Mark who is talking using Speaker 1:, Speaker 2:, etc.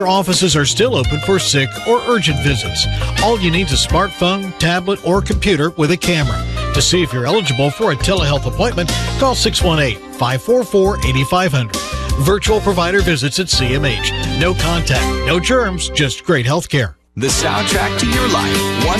Speaker 1: Our offices are still open for sick or urgent visits. All you need is a smartphone, tablet, or computer with a camera. To see if you're eligible for a telehealth appointment, call 618-544-8500. Virtual provider visits at CMH. No contact, no germs, just great health care.
Speaker 2: The soundtrack to your life.